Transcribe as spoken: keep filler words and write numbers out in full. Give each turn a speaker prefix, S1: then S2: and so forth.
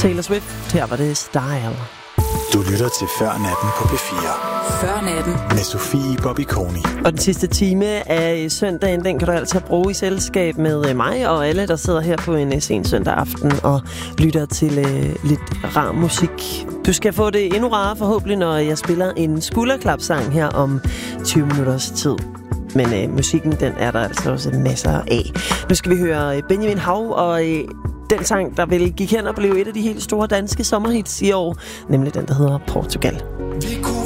S1: Taylor Swift, her var det Style.
S2: Du lytter til Før Natten på P fire.
S3: Før Natten.
S2: Med Sofie Bobby-Koni.
S1: Og den sidste time af søndagen, den kan du altså bruge i selskab med mig og alle, der sidder her på en sen søndag aften og lytter til uh, lidt rar musik. Du skal få det endnu rarere forhåbentlig, når jeg spiller en skulderklapsang her om tyve minutters tid. Men uh, musikken, den er der altså også masser af. Nu skal vi høre Benjamin Hav og uh, den sang, der vil gik hen og blev et af de helt store danske sommerhits i år, nemlig den, der hedder Portugal.